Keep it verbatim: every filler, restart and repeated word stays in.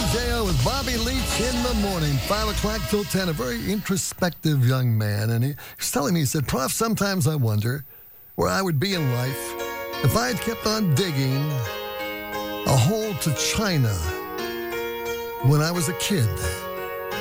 J O with Bobby Leach in the morning, five o'clock till ten. A very introspective young man. And he was telling me, he said, Prof, sometimes I wonder where I would be in life if I had kept on digging a hole to China when I was a kid.